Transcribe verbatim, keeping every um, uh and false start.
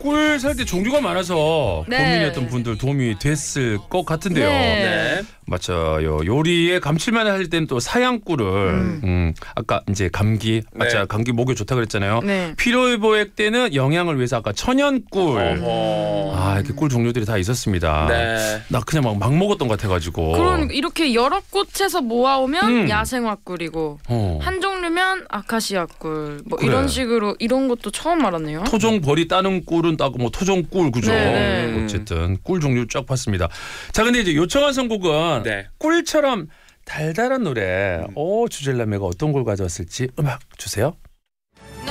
꿀 살 때 종류가 많아서 네. 고민이었던 분들 도움이 됐을 것 같은데요. 네. 네. 맞아요. 요리에 감칠맛을 할 때는 또 사양꿀을 음. 음, 아까 이제 감기 맞아 네. 감기 목에 좋다 그랬잖아요. 네. 피로회복 때는 영양을 위해서 아까 천연꿀 어허. 아 이렇게 꿀 종류들이 다 있었습니다. 네. 나 그냥 막, 막 먹었던 것 같아가지고. 그런 이렇게 여러 꽃에서 모아오면 음. 야생화꿀이고 어. 한 종류면 아카시아꿀 뭐 그래. 이런 식으로 이런 것도 처음 알았네요. 토종 벌이 따는 꿀은 따고 뭐 토종 꿀 그죠? 네, 네. 어쨌든 꿀 종류 쫙 봤습니다. 자 근데 이제 요청한 선곡은 네. 꿀처럼 달달한 노래. 오 주젤라메가 어떤 걸 가져왔을지 음악 주세요.